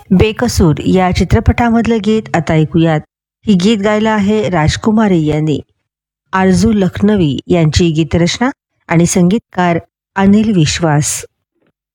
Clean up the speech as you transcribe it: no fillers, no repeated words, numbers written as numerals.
बेकसूर या चित्रपटामधलं गीत आता ऐकूयात. ही गीत गायलं आहे राजकुमारी यांनी. आरजू लखनवी यांची गीतरचना आणि संगीतकार अनिल विश्वास.